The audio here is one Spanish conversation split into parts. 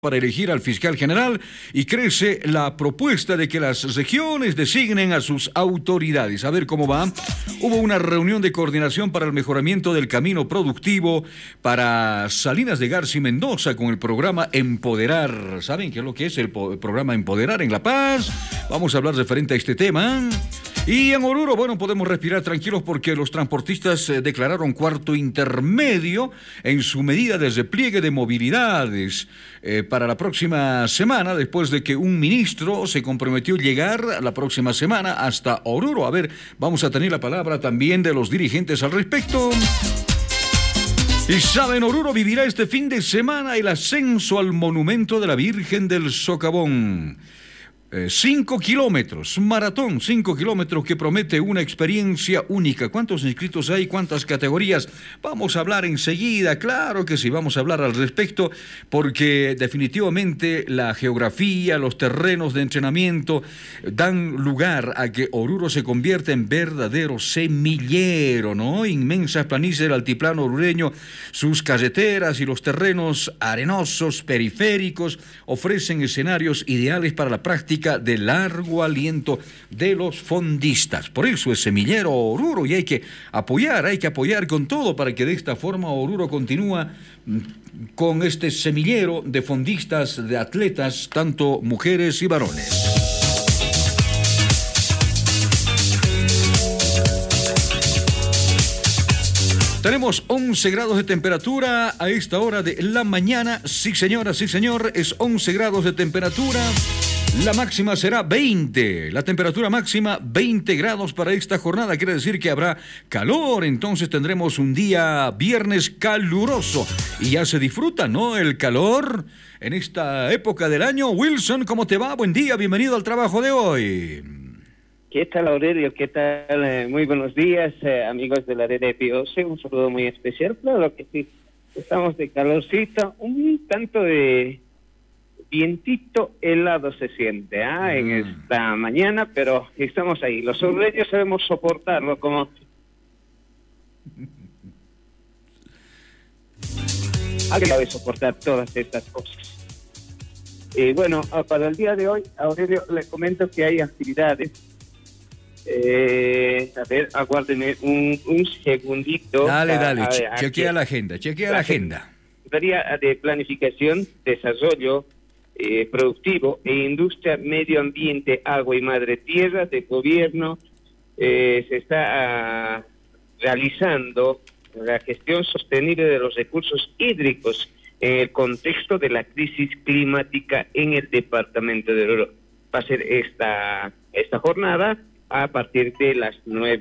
para elegir al fiscal general y crece la propuesta de que las regiones designen a sus autoridades. A ver cómo va. Hubo una reunión de coordinación para el mejoramiento del camino productivo para Salinas de Garza y Mendoza con el programa Empoderar. ¿Saben qué es lo que es el programa Empoderar en La Paz? Vamos a hablar referente a este tema. Y en Oruro, bueno, podemos respirar tranquilos porque los transportistas declararon cuarto intermedio en su medida de repliegue de movilidades para la próxima semana, después de que un ministro se comprometió a llegar la próxima semana hasta Oruro. A ver, vamos a tener la palabra también de los dirigentes al respecto. Y saben, Oruro vivirá este fin de semana el ascenso al monumento de la Virgen del Socavón. 5 kilómetros, maratón, 5 kilómetros que promete una experiencia única. ¿Cuántos inscritos hay? ¿Cuántas categorías? Vamos a hablar enseguida, claro que sí, vamos a hablar al respecto, porque definitivamente la geografía, los terrenos de entrenamiento dan lugar a que Oruro se convierta en verdadero semillero, ¿no? Inmensas planicies del altiplano orureño, sus carreteras y los terrenos arenosos, periféricos, ofrecen escenarios ideales para la práctica de largo aliento de los fondistas. Por eso es semillero Oruro y hay que apoyar con todo para que de esta forma Oruro continúa con este semillero de fondistas, de atletas, tanto mujeres y varones. Tenemos 11 grados de temperatura a esta hora de la mañana. Sí, señora, sí, señor, es 11 grados de temperatura. La máxima será 20, la temperatura máxima 20 grados para esta jornada, quiere decir que habrá calor, entonces tendremos un día viernes caluroso y ya se disfruta, ¿no? El calor en esta época del año. Wilson, ¿cómo te va? Buen día, bienvenido al trabajo de hoy. ¿Qué tal, Aurelio? ¿Qué tal? Muy buenos días, amigos de la red de POC, un saludo muy especial. Claro que sí, estamos de calorcito, un tanto de vientito helado se siente en esta mañana, pero estamos ahí. Los orureños sabemos soportarlo como... Alguien sabe soportar todas estas cosas. Bueno, para el día de hoy, Aurelio, le comento que hay actividades. A ver, aguárdenme un segundito. Dale, chequea la agenda. Secretaría de Planificación, Desarrollo Productivo e Industria, Medio Ambiente, Agua y Madre Tierra de Gobierno, se está realizando la gestión sostenible de los recursos hídricos en el contexto de la crisis climática en el departamento de Oruro. Va a ser esta jornada a partir de las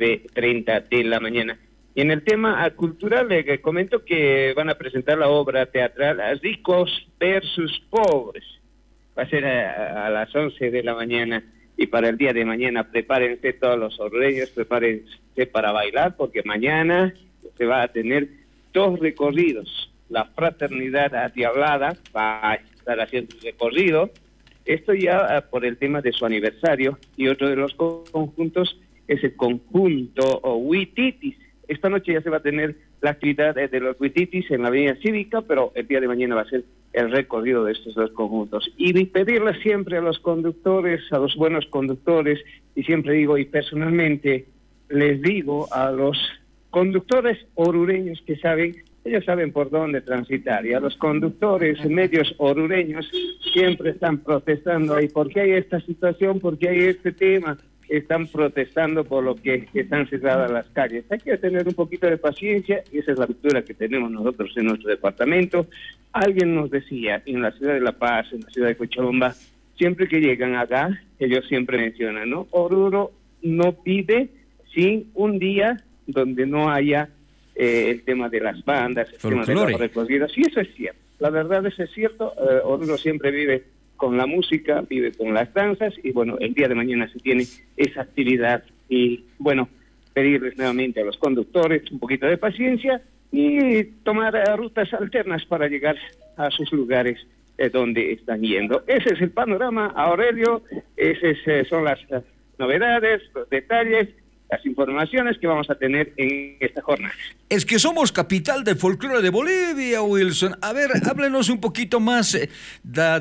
9:30 de la mañana. Y en el tema cultural, le comento que van a presentar la obra teatral Ricos versus Pobres. Va a ser a las 11 de la mañana. Y para el día de mañana, prepárense todos los orureños, prepárense para bailar, porque mañana se va a tener 2 recorridos. La Fraternidad Diablada va a estar haciendo un recorrido. Esto ya por el tema de su aniversario, y otro de los conjuntos es el conjunto Huititis. Esta noche ya se va a tener la actividad de los Huititis en la avenida Cívica, pero el día de mañana va a ser el recorrido de estos 2 conjuntos. Y pedirle siempre a los conductores, a los buenos conductores, y siempre digo, y personalmente les digo a los conductores orureños que ellos saben por dónde transitar, y a los conductores medios orureños siempre están protestando ahí, ¿por qué hay esta situación? ¿Por qué hay este tema? Están protestando por lo que están cerradas las calles. Hay que tener un poquito de paciencia, y esa es la cultura que tenemos nosotros en nuestro departamento. Alguien nos decía, en la ciudad de La Paz, en la ciudad de Cochabamba, siempre que llegan acá, ellos siempre mencionan, ¿no? Oruro no vive sin un día donde no haya el tema de las bandas, el tema de los recorridos, y eso es cierto. La verdad, eso es cierto. Oruro siempre vive con la música, vive con las danzas, y bueno, el día de mañana se tiene esa actividad. Y bueno, pedirles nuevamente a los conductores un poquito de paciencia y tomar rutas alternas para llegar a sus lugares donde están yendo. Ese es el panorama, Aurelio, esas son las novedades, los detalles. las informaciones que vamos a tener en esta jornada. Es que somos capital del folclore de Bolivia, Wilson. A ver, háblenos un poquito más